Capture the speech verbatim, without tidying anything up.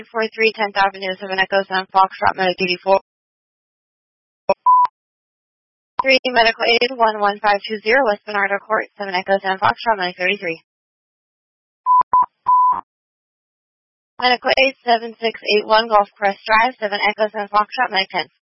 forty-three tenth Avenue, seven Echo seven Foxtrot, Medic eighty-four. three Medical Aid one one five two zero, West Bernardo Court, seven Echo seven Foxtrot, Medic thirty-three. Medical Aid seven six eight one, Golf Crest Drive, seven Echo seven Foxtrot, Medic ten.